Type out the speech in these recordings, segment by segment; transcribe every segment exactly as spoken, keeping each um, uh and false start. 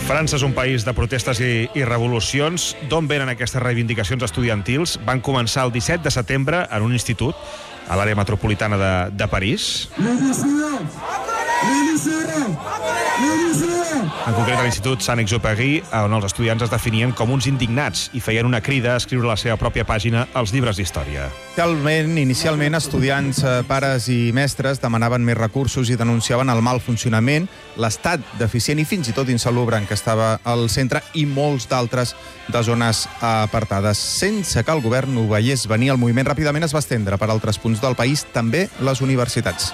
França és un país de protestes i, i revolucions. D'on venen aquestes reivindicacions estudiantils? Van començar el disset de setembre en un institut a l'àrea metropolitana de, de París. En concret, a l'Institut Saint-Exupéry, on els estudiants es definien com uns indignats i feien una crida a escriure a la seva pròpia pàgina als llibres d'història. Inicialment, inicialment, estudiants, pares i mestres demanaven més recursos i denunciaven el mal funcionament, l'estat deficient i fins i tot insalubre en què estava el centre i molts d'altres de zones apartades. Sense que el govern ho veiés venir, el moviment ràpidament es va estendre per altres punts del país, també les universitats.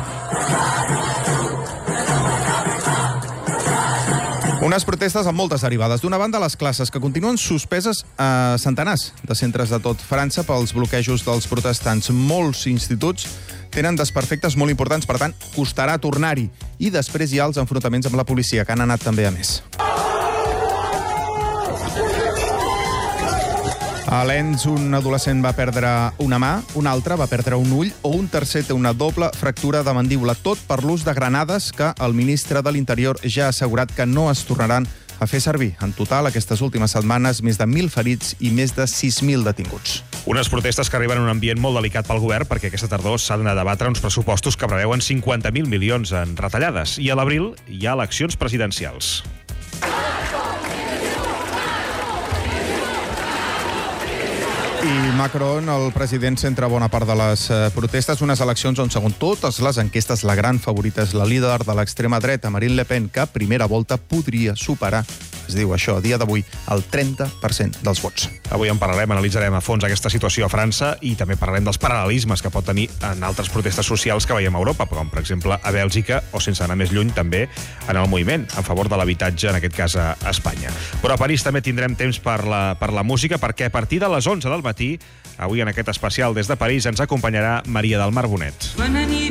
Unes protestes amb moltes derivades. D'una banda, les classes, que continuen suspeses a centenars de centres de tot França pels bloquejos dels protestants. Molts instituts tenen desperfectes molt importants, per tant, costarà tornar-hi. I després hi ha els enfrontaments amb la policia, que han anat també a més. A Lens, un adolescent va perdre una mà, un altre va perdre un ull o un tercer té una doble fractura de mandíbula, tot per l'ús de granades que el ministre de l'Interior ja ha assegurat que no es tornaran a fer servir. En total, aquestes últimes setmanes, més de mil ferits i més de sis mil detinguts. Unes protestes que arriben en un ambient molt delicat pel govern perquè aquesta tardor s'han de debatre uns pressupostos que preveuen cinquanta mil milions en retallades. I a l'abril hi ha eleccions presidencials. I Macron, el president, centra bona part de les protestes, unes eleccions on, segons totes les enquestes, la gran favorita és la líder de l'extrema dreta, Marine Le Pen, que a primera volta podria superar, es diu això, a dia d'avui, el trenta per cent dels vots. Avui en parlarem, analitzarem a fons aquesta situació a França i també parlarem dels paral·lelismes que pot tenir en altres protestes socials que veiem a Europa, com per exemple a Bèlgica o, sense anar més lluny, també en el moviment en favor de l'habitatge, en aquest cas a Espanya. Però a París també tindrem temps per la, per la música, perquè a partir de les onze del matí, avui en aquest especial des de París, ens acompanyarà Maria del Mar Bonet.